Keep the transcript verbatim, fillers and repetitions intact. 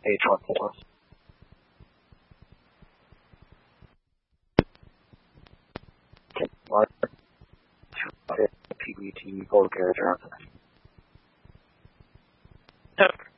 H one four. Mark P B T Gold Garage Johnson.